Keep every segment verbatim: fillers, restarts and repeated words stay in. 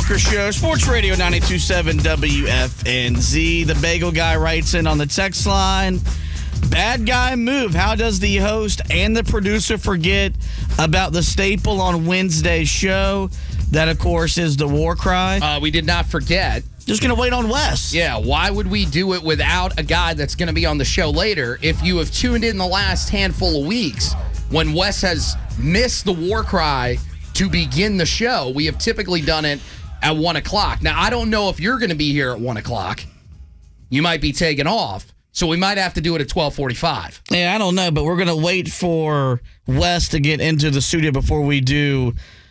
Walker Show, Sports Radio ninety-two point seven W F N Z. The Bagel Guy writes in on the text line, bad guy move. How does the host and the producer forget about the staple on Wednesday's show? That, of course, is the war cry. Uh, we did not forget. Just going to wait on Wes. Yeah, why would we do it without a guy that's going to be on the show later? If you have tuned in the last handful of weeks, when Wes has missed the war cry to begin the show, we have typically done it at one o'clock. Now, I don't know if you're going to be here at one o'clock. You might be taking off, so we might have to do it at twelve forty-five. Yeah, I don't know, but we're going to wait for Wes to get into the studio before we do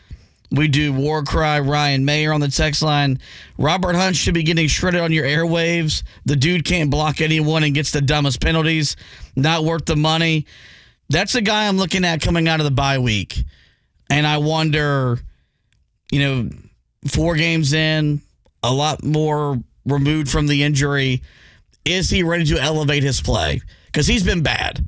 we do War Cry. Ryan Mayer on the text line. Robert Hunt should be getting shredded on your airwaves. The dude can't block anyone and gets the dumbest penalties. Not worth the money. That's the guy I'm looking at coming out of the bye week. And I wonder, you know, four games in, a lot more removed from the injury. Is he ready to elevate his play? Because he's been bad.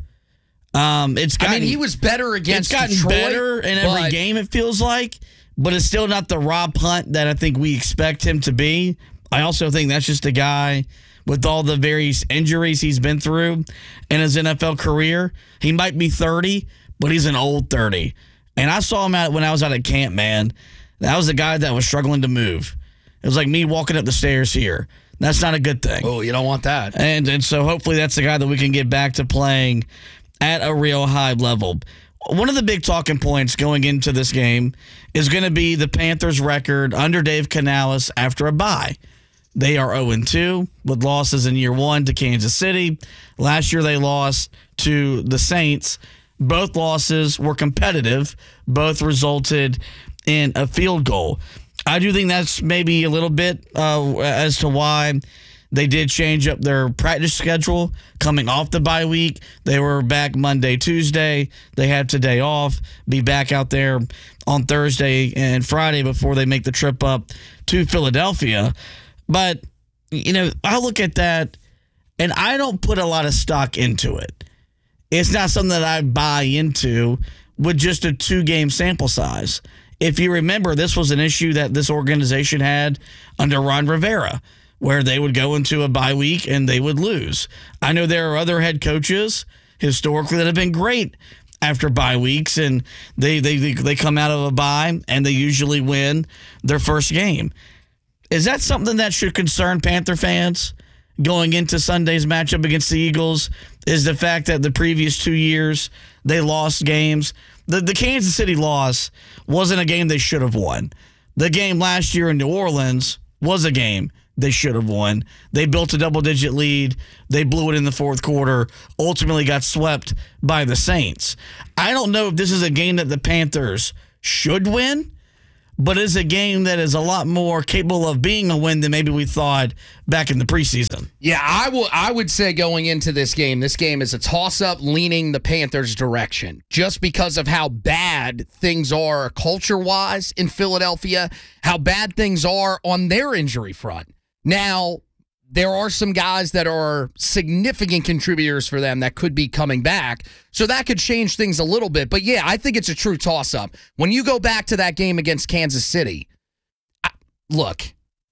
Um, it's gotten, I mean, he was better against It's gotten Detroit, better in every but game, it feels like. But it's still not the Rob Hunt that I think we expect him to be. I also think that's just a guy with all the various injuries he's been through in his N F L career. He might be thirty, but he's an old thirty. And I saw him out when I was out at camp, man. That was a guy that was struggling to move. It was like me walking up the stairs here. That's not a good thing. Oh, you don't want that. And and so hopefully that's the guy that we can get back to playing at a real high level. One of the big talking points going into this game is going to be the Panthers' record under Dave Canales after a bye. They are oh and two with losses in year one to Kansas City. Last year they lost to the Saints. Both losses were competitive. Both resulted in a field goal. I do think that's maybe a little bit uh, as to why they did change up their practice schedule coming off the bye week. They were back Monday, Tuesday. They had today off. Be back out there on Thursday and Friday before they make the trip up to Philadelphia. But, you know, I look at that, and I don't put a lot of stock into it. It's not something that I buy into with just a two-game sample size. If you remember, this was an issue that this organization had under Ron Rivera, where they would go into a bye week and they would lose. I know there are other head coaches historically that have been great after bye weeks, and they they they come out of a bye and they usually win their first game. Is that something that should concern Panther fans going into Sunday's matchup against the Eagles? Is the fact that the previous two years they lost games? The, the Kansas City loss wasn't a game they should have won. The game last year in New Orleans was a game they should have won. They built a double-digit lead. They blew it in the fourth quarter, ultimately got swept by the Saints. I don't know if this is a game that the Panthers should win, but it's a game that is a lot more capable of being a win than maybe we thought back in the preseason. Yeah, I will. I would say going into this game, this game is a toss-up leaning the Panthers' direction just because of how bad things are culture-wise in Philadelphia, how bad things are on their injury front. Now, there are some guys that are significant contributors for them that could be coming back, so that could change things a little bit. But, yeah, I think it's a true toss-up. When you go back to that game against Kansas City, I, look,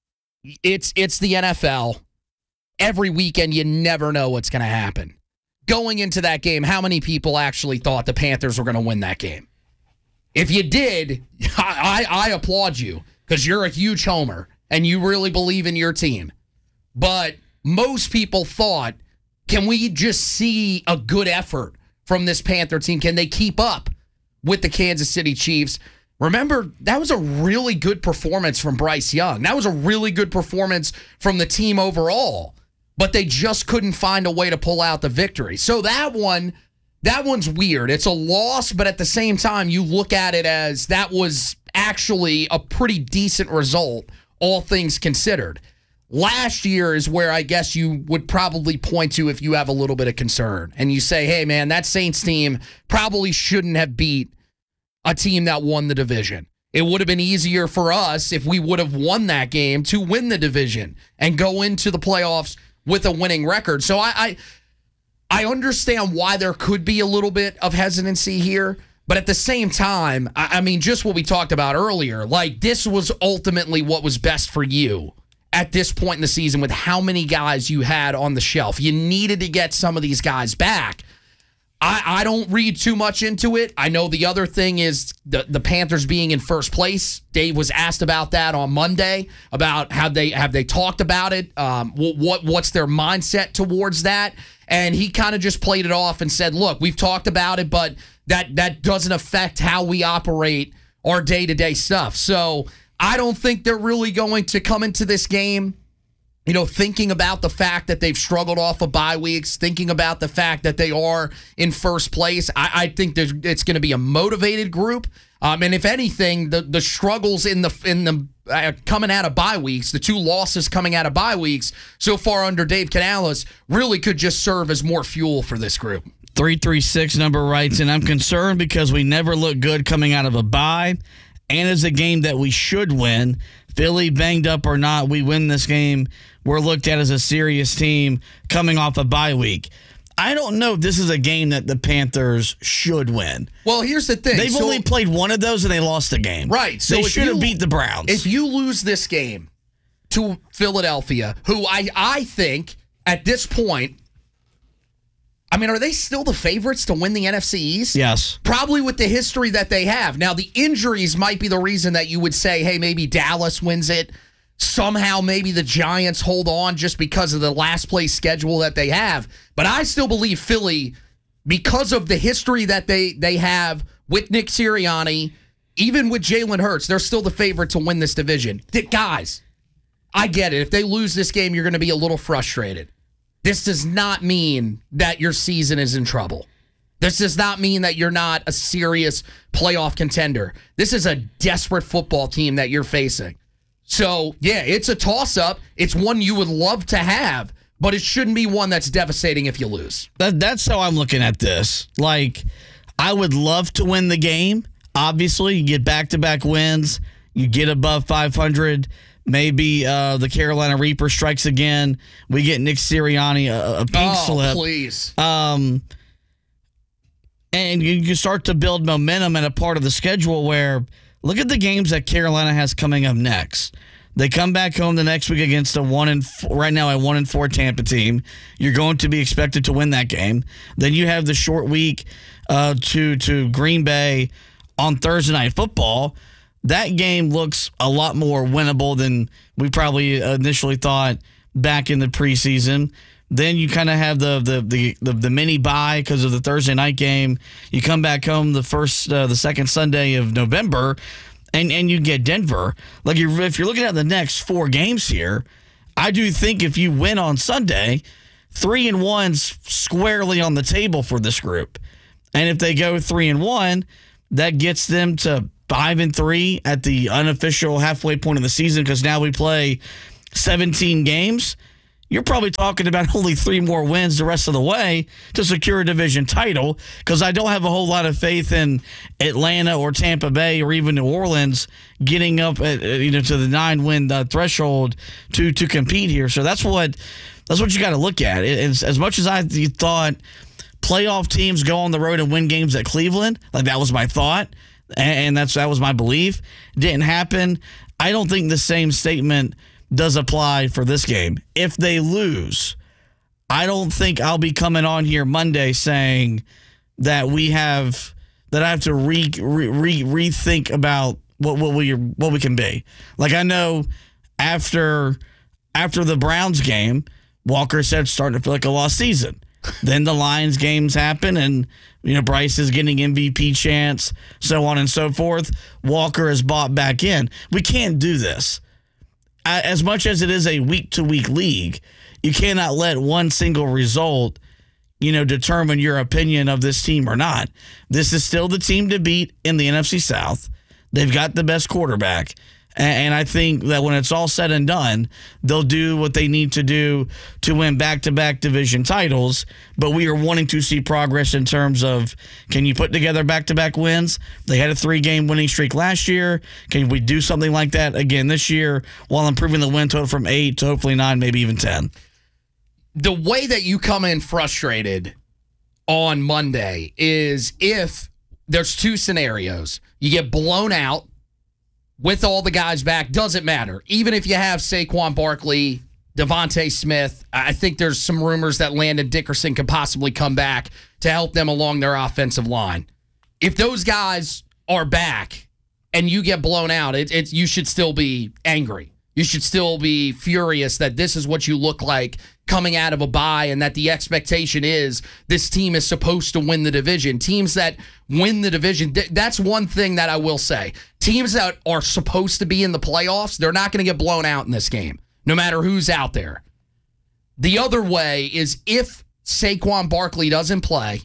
it's it's the N F L. Every weekend, you never know what's going to happen. Going into that game, how many people actually thought the Panthers were going to win that game? If you did, I, I, I applaud you because you're a huge homer and you really believe in your team. But most people thought, can we just see a good effort from this Panther team? Can they keep up with the Kansas City Chiefs? Remember, that was a really good performance from Bryce Young. That was a really good performance from the team overall. But they just couldn't find a way to pull out the victory. So that one, that one's weird. It's a loss, but at the same time, you look at it as that was actually a pretty decent result, all things considered. Last year is where I guess you would probably point to if you have a little bit of concern. And you say, hey, man, that Saints team probably shouldn't have beat a team that won the division. It would have been easier for us if we would have won that game to win the division and go into the playoffs with a winning record. So I I, I understand why there could be a little bit of hesitancy here. But at the same time, I, I mean, just what we talked about earlier, like this was ultimately what was best for you at this point in the season with how many guys you had on the shelf. You needed to get some of these guys back. I, I don't read too much into it. I know the other thing is the, the Panthers being in first place. Dave was asked about that on Monday, about how they have they talked about it, um, what what's their mindset towards that. And he kind of just played it off and said, look, we've talked about it, but that, that doesn't affect how we operate our day-to-day stuff. So I don't think they're really going to come into this game, you know, thinking about the fact that they've struggled off of bye weeks, thinking about the fact that they are in first place. I, I think there's, it's going to be a motivated group. Um, and if anything, the the struggles in the in the uh, coming out of bye weeks, the two losses coming out of bye weeks so far under Dave Canales really could just serve as more fuel for this group. three three six number writes, and I'm concerned because we never look good coming out of a bye, and it's a game that we should win. Philly, banged up or not, we win this game. We're looked at as a serious team coming off a bye week. I don't know if this is a game that the Panthers should win. Well, here's the thing. They've so, only played one of those, and they lost the game. Right. So they if should have you- beat the Browns. If you lose this game to Philadelphia, who I, I think at this point, I mean, are they still the favorites to win the N F C East? Yes. Probably with the history that they have. Now, the injuries might be the reason that you would say, hey, maybe Dallas wins it. Somehow maybe the Giants hold on just because of the last place schedule that they have. But I still believe Philly, because of the history that they, they have with Nick Sirianni, even with Jalen Hurts, they're still the favorite to win this division. Th- guys, I get it. If they lose this game, you're going to be a little frustrated. This does not mean that your season is in trouble. This does not mean that you're not a serious playoff contender. This is a desperate football team that you're facing. So, yeah, it's a toss-up. It's one you would love to have, but it shouldn't be one that's devastating if you lose. That, that's how I'm looking at this. Like, I would love to win the game. Obviously, you get back-to-back wins. You get above five hundred. Maybe uh, the Carolina Reaper strikes again. We get Nick Sirianni a, a pink oh, slip. please. Um, and you, you start to build momentum and a part of the schedule where look at the games that Carolina has coming up next. They come back home the next week against a one and four, right now a one and four Tampa team. You're going to be expected to win that game. Then you have the short week uh, to to Green Bay on Thursday Night Football. That game looks a lot more winnable than we probably initially thought back in the preseason. Then you kind of have the the the the, the mini bye because of the Thursday night game. You come back home the first uh, the second Sunday of November, and and you get Denver. Like you're, if you're looking at the next four games here, I do think if you win on Sunday, three and one's squarely on the table for this group. And if they go three and one, that gets them to five and three at the unofficial halfway point of the season because now we play seventeen games. You're probably talking about only three more wins the rest of the way to secure a division title because I don't have a whole lot of faith in Atlanta or Tampa Bay or even New Orleans getting up at, you know, to the nine-win uh, threshold to to compete here. So that's what that's what you got to look at. It, it's, as much as I thought playoff teams go on the road and win games at Cleveland, like that was my thought, and that's that was my belief. Didn't happen. I don't think the same statement does apply for this game. If they lose, I don't think I'll be coming on here Monday saying that we have that I have to re, re, re rethink about what what we what we can be. Like I know after after the Browns game, Walker said it's starting to feel like a lost season. Then the Lions games happen, and you know Bryce is getting M V P chance, so on and so forth. Walker is bought back in. We can't do this. As much as it is a week-to-week league, you cannot let one single result, you know, determine your opinion of this team or not. This is still the team to beat in the N F C South. They've got the best quarterback. And I think that when it's all said and done, they'll do what they need to do to win back-to-back division titles. But we are wanting to see progress in terms of, can you put together back-to-back wins? They had a three-game winning streak last year. Can we do something like that again this year while improving the win total from eight to hopefully nine, maybe even ten? The way that you come in frustrated on Monday is if there's two scenarios. You get blown out with all the guys back, doesn't matter. Even if you have Saquon Barkley, Devontae Smith, I think there's some rumors that Landon Dickerson could possibly come back to help them along their offensive line. If those guys are back and you get blown out, it, it, you should still be angry. You should still be furious that this is what you look like coming out of a bye and that the expectation is this team is supposed to win the division. Teams that win the division, th- that's one thing that I will say. Teams that are supposed to be in the playoffs, they're not going to get blown out in this game, no matter who's out there. The other way is if Saquon Barkley doesn't play,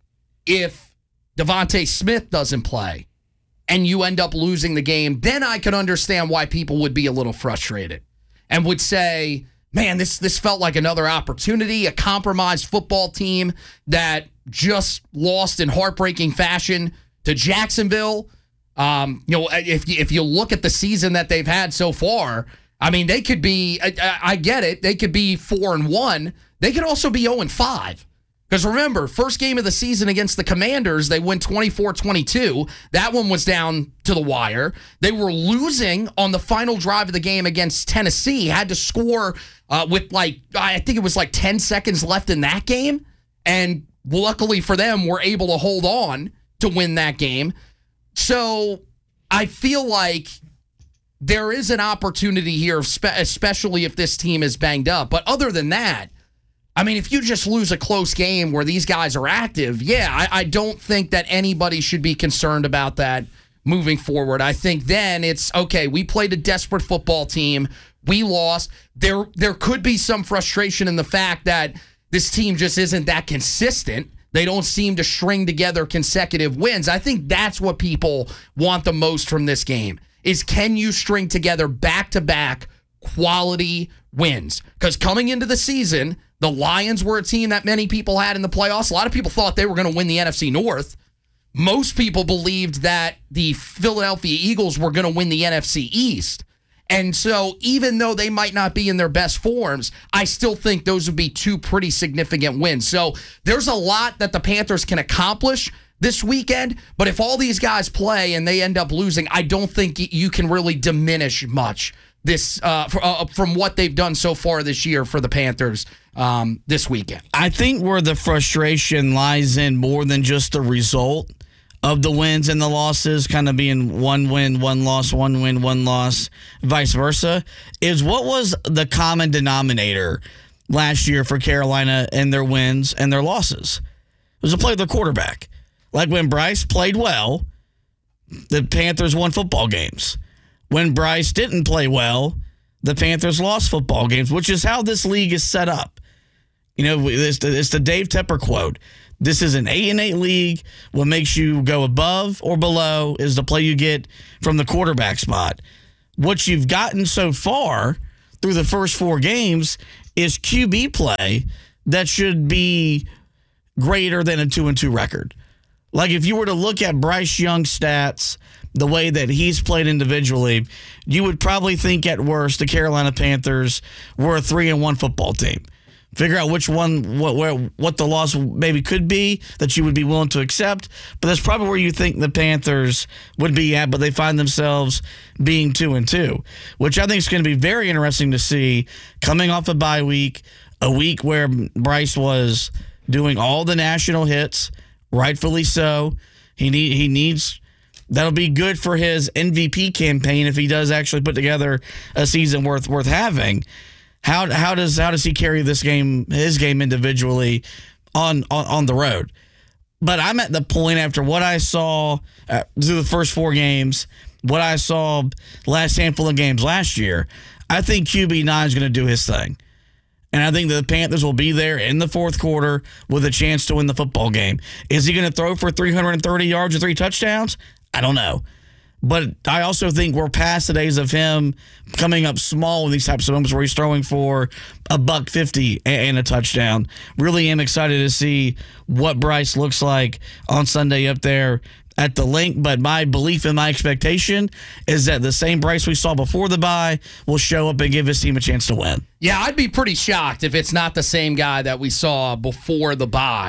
if Devontae Smith doesn't play, and you end up losing the game, then I can understand why people would be a little frustrated and would say, man, this this felt like another opportunity, a compromised football team that just lost in heartbreaking fashion to Jacksonville. Um, you know, if you, if you look at the season that they've had so far, I mean, they could be, I, I get it, they could be four and one. They could also be oh and five. Because remember, first game of the season against the Commanders, they win twenty-four twenty-two. That one was down to the wire. They were losing on the final drive of the game against Tennessee, had to score uh, with like, I think it was like ten seconds left in that game. And luckily for them, were able to hold on to win that game. So I feel like there is an opportunity here, especially if this team is banged up. But other than that, I mean, if you just lose a close game where these guys are active, yeah, I, I don't think that anybody should be concerned about that moving forward. I think then it's, okay, we played a desperate football team. We lost. There, there could be some frustration in the fact that this team just isn't that consistent. They don't seem to string together consecutive wins. I think that's what people want the most from this game, is can you string together back-to-back quality wins? Because coming into the season, the Lions were a team that many people had in the playoffs. A lot of people thought they were going to win the N F C North. Most people believed that the Philadelphia Eagles were going to win the N F C East. And so even though they might not be in their best forms, I still think those would be two pretty significant wins. So there's a lot that the Panthers can accomplish this weekend, but if all these guys play and they end up losing, I don't think you can really diminish much this uh, for, uh, from what they've done so far this year for the Panthers um, this weekend. I think where the frustration lies in more than just the result of the wins and the losses, kind of being one win, one loss, one win, one loss, vice versa, is what was the common denominator last year for Carolina and their wins and their losses? It was a play of their quarterback. Like when Bryce played well, the Panthers won football games. When Bryce didn't play well, the Panthers lost football games, which is how this league is set up. You know, it's the, it's the Dave Tepper quote. This is an eight and eight league. What makes you go above or below is the play you get from the quarterback spot. What you've gotten so far through the first four games is Q B play that should be greater than a two and two record. Like if you were to look at Bryce Young's stats, the way that he's played individually, you would probably think at worst the Carolina Panthers were a three and one football team. Figure out which one, what where, what the loss maybe could be that you would be willing to accept. But that's probably where you think the Panthers would be at, but they find themselves being two and two, which I think is going to be very interesting to see coming off a bye week, a week where Bryce was doing all the national hits, rightfully so. He need he needs that'll be good for his M V P campaign if he does actually put together a season worth worth having. How how does how does he carry this game, his game individually, on on, on the road? But I'm at the point after what I saw uh, through the first four games, what I saw last handful of games last year, I think Q B nine is going to do his thing. And I think the Panthers will be there in the fourth quarter with a chance to win the football game. Is he going to throw for three hundred thirty yards or three touchdowns? I don't know. But I also think we're past the days of him coming up small in these types of moments where he's throwing for a buck fifty and a touchdown. Really am excited to see what Bryce looks like on Sunday up there at the link. But my belief and my expectation is that the same Bryce we saw before the bye will show up and give his team a chance to win. Yeah, I'd be pretty shocked if it's not the same guy that we saw before the bye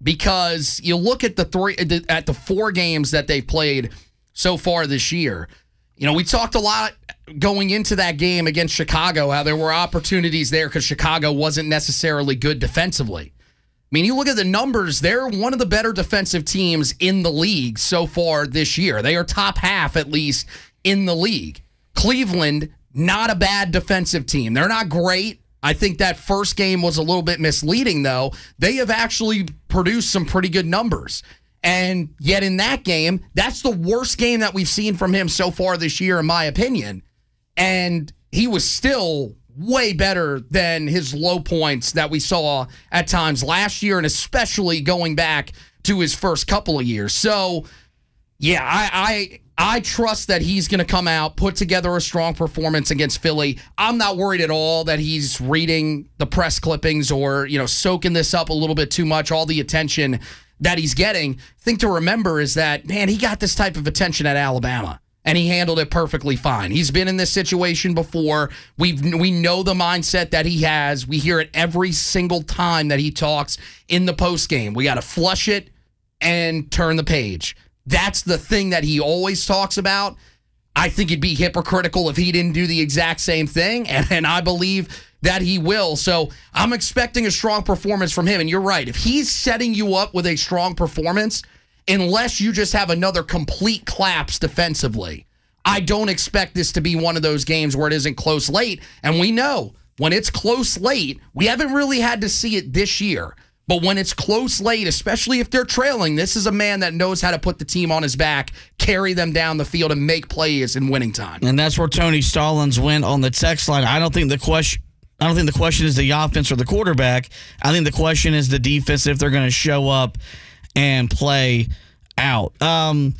because you look at the three at the four games that they've played so far this year. You know, we talked a lot going into that game against Chicago, how there were opportunities there because Chicago wasn't necessarily good defensively. I mean, you look at the numbers, they're one of the better defensive teams in the league so far this year. They are top half, at least, in the league. Cleveland, not a bad defensive team. They're not great. I think that first game was a little bit misleading, though. They have actually produced some pretty good numbers. And yet in that game, that's the worst game that we've seen from him so far this year, in my opinion. And he was still way better than his low points that we saw at times last year, and especially going back to his first couple of years. So, yeah, I I, I trust that he's going to come out, put together a strong performance against Philly. I'm not worried at all that he's reading the press clippings or, you know, soaking this up a little bit too much, all the attention that he's getting. Thing to remember is that, man, he got this type of attention at Alabama, and he handled it perfectly fine. He's been in this situation before. We we know the mindset that he has. We hear it every single time that he talks in the postgame. We got to flush it and turn the page. That's the thing that he always talks about. I think it'd be hypocritical if he didn't do the exact same thing, and, and I believe that he will. So I'm expecting a strong performance from him. And you're right. If he's setting you up with a strong performance, unless you just have another complete collapse defensively, I don't expect this to be one of those games where it isn't close late. And we know when it's close late, we haven't really had to see it this year. But when it's close late, especially if they're trailing, this is a man that knows how to put the team on his back, carry them down the field, and make plays in winning time. And that's where Tony Stallings went on the text line. I don't think the question I don't think the question is the offense or the quarterback. I think the question is the defense, if they're going to show up and play out. Um,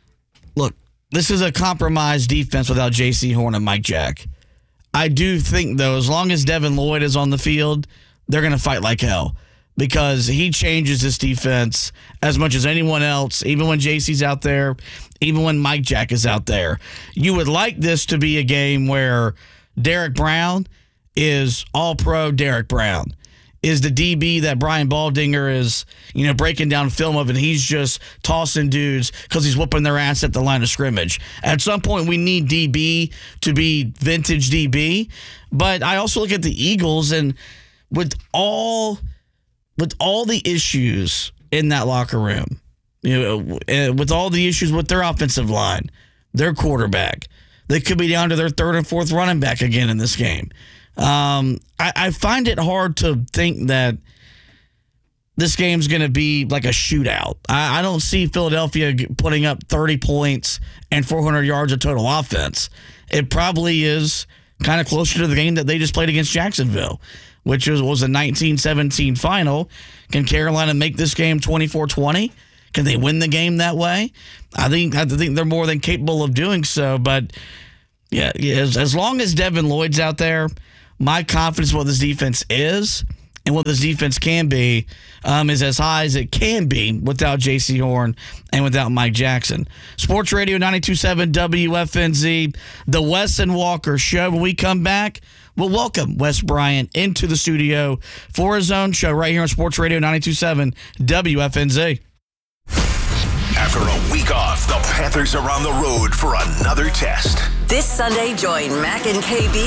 look, this is a compromised defense without J C Horn and Mike Jack. I do think, though, as long as Devin Lloyd is on the field, they're going to fight like hell because he changes this defense as much as anyone else, even when J C's out there, even when Mike Jack is out there. You would like this to be a game where Derek Brown is all-pro Derek Brown, is the D B that Brian Baldinger is, you know, breaking down film of, and he's just tossing dudes because he's whooping their ass at the line of scrimmage. At some point, we need D B to be vintage D B, but I also look at the Eagles, and with all with all the issues in that locker room, you know, with all the issues with their offensive line, their quarterback, they could be down to their third and fourth running back again in this game. Um, I, I find it hard to think that this game's going to be like a shootout. I, I don't see Philadelphia putting up thirty points and four hundred yards of total offense. It probably is kind of closer to the game that they just played against Jacksonville, which was, was a nineteen seventeen final. Can Carolina make this game twenty-four twenty? Can they win the game that way? I think I think they're more than capable of doing so. But yeah, yeah as, as long as Devin Lloyd's out there, my confidence in what this defense is and what this defense can be um, is as high as it can be without J C Horn and without Mike Jackson. Sports Radio ninety-two point seven W F N Z, the Wes and Walker Show. When we come back, we'll welcome Wes Bryant into the studio for his own show right here on Sports Radio ninety-two point seven W F N Z. After a week off, the Panthers are on the road for another test. This Sunday, join Mac and K B